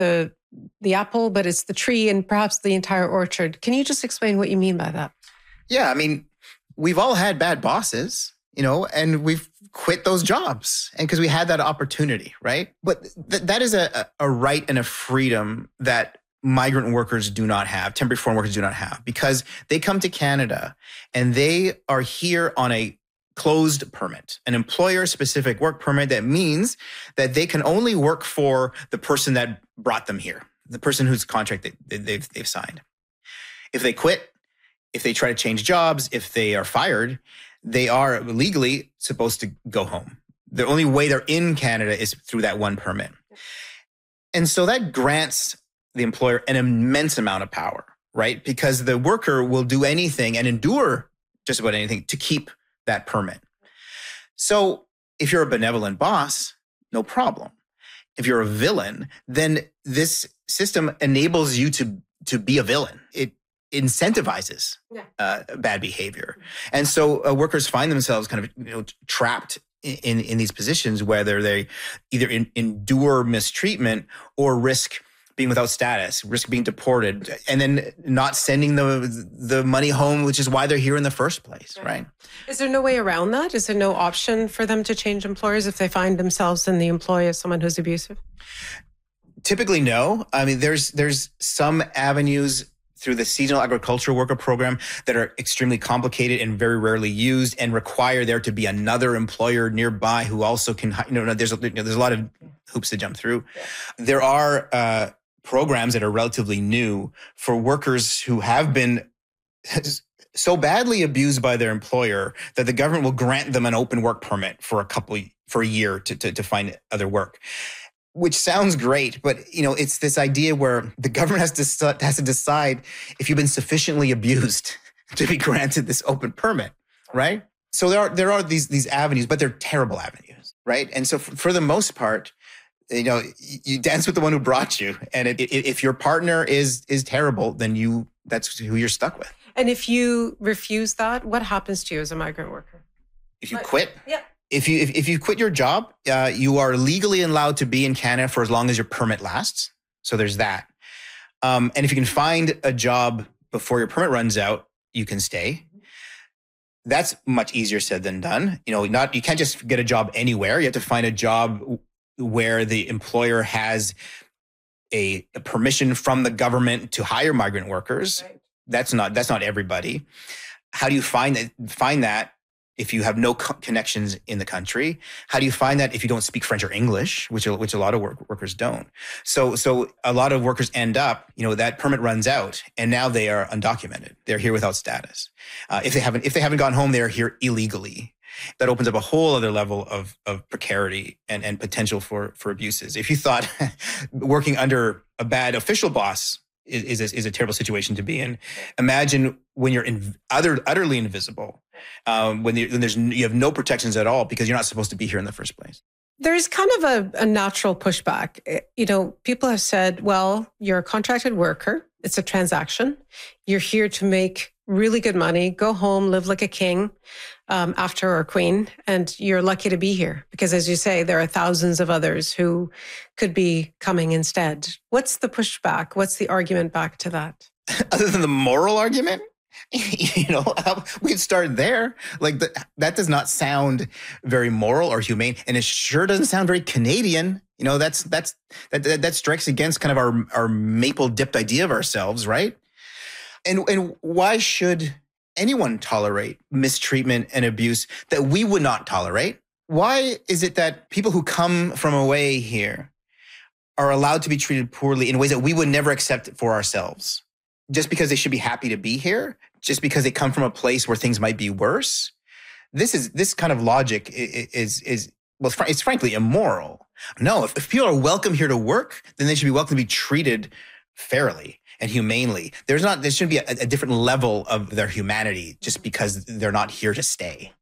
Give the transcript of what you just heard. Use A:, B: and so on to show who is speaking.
A: the apple, but it's the tree and perhaps the entire orchard. Can you just explain what you mean by that?
B: Yeah, I mean, we've all had bad bosses, and we've quit those jobs and because we had that opportunity, right? But that is a right and a freedom that migrant workers do not have, temporary foreign workers do not have, because they come to Canada and they are here on a closed permit, an employer-specific work permit that means that they can only work for the person that brought them here, the person whose contract they've signed. If they quit, if they try to change jobs, if they are fired, they are legally supposed to go home. The only way they're in Canada is through that one permit. And so that grants the employer an immense amount of power, right? Because the worker will do anything and endure just about anything to keep that permit. So if you're a benevolent boss, no problem. If you're a villain, then this system enables you to be a villain. It incentivizes bad behavior. And so workers find themselves kind of trapped in these positions, whether they either endure mistreatment or risk being without status, risk being deported, and then not sending the money home, which is why they're here in the first place, right?
A: Is there no way around that? Is there no option for them to change employers if they find themselves in the employ of someone who's abusive?
B: Typically, no. I mean, there's some avenues through the seasonal agricultural worker program that are extremely complicated and very rarely used and require there to be another employer nearby who also can, there's a lot of hoops to jump through. There are programs that are relatively new for workers who have been so badly abused by their employer that the government will grant them an open work permit for a year to find other work. Which sounds great, but it's this idea where the government has to decide if you've been sufficiently abused to be granted this open permit, right? So there are these avenues, but they're terrible avenues, right? And so for the most part, you dance with the one who brought you, and if your partner is terrible, then that's who you're stuck with.
A: And if you refuse that, what happens to you as a migrant worker?
B: If you quit,
A: yeah.
B: If you quit your job, you are legally allowed to be in Canada for as long as your permit lasts. So there's that. And if you can find a job before your permit runs out, you can stay. That's much easier said than done. You can't just get a job anywhere. You have to find a job where the employer has a permission from the government to hire migrant workers. Right. That's not everybody. How do you find that? If you have no connections in the country? How do you find that if you don't speak French or English, which a lot of workers don't? So a lot of workers end up, that permit runs out and now they are undocumented. They're here without status. If they haven't gone home, they are here illegally. That opens up a whole other level of precarity and potential for abuses. If you thought working under a bad official boss is a terrible situation to be in, imagine when you're utterly invisible. When you have no protections at all because you're not supposed to be here in the first place.
A: There's kind of a natural pushback. People have said, well, you're a contracted worker. It's a transaction. You're here to make really good money, go home, live like a king after or queen, and you're lucky to be here. Because as you say, there are thousands of others who could be coming instead. What's the pushback? What's the argument back to that?
B: Other than the moral argument? We'd start there. That does not sound very moral or humane, and it sure doesn't sound very Canadian. That strikes against kind of our maple dipped idea of ourselves, right? And why should anyone tolerate mistreatment and abuse that we would not tolerate? Why is it that people who come from away here are allowed to be treated poorly in ways that we would never accept for ourselves? Just because they should be happy to be here, just because they come from a place where things might be worse. This kind of logic it's frankly immoral. No, if people are welcome here to work, then they should be welcome to be treated fairly and humanely. There shouldn't be a different level of their humanity just because they're not here to stay.